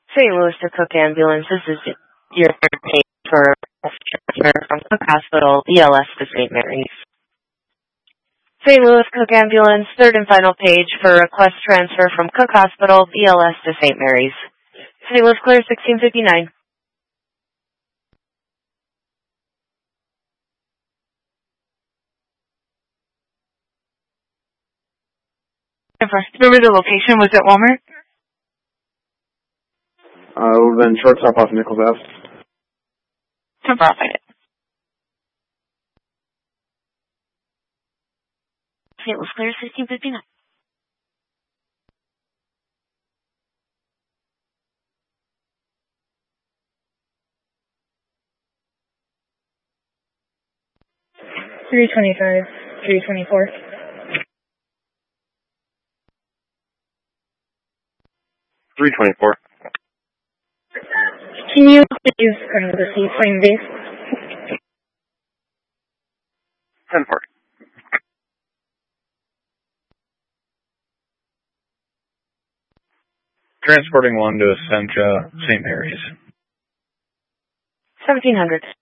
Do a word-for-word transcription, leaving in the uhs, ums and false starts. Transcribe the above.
Saint Louis to Cook Ambulance. This is your third page for transfer from Cook Hospital, B L S to Saint Mary's. Saint Louis Cook Ambulance, third and final page for request transfer from Cook Hospital, B L S to Saint Mary's. Saint Louis clear sixteen fifty-nine. Remember the location was at Walmart? Uh, it would have been shortstop off Nichols Ave. ten four, I'll find it. Saint Louis clear sixteen fifty-nine. three twenty-five, three twenty-four. three twenty-four. Can you please come to the seaplane base? ten four. Transporting one to Essentia, Saint Mary's. seventeen hundred.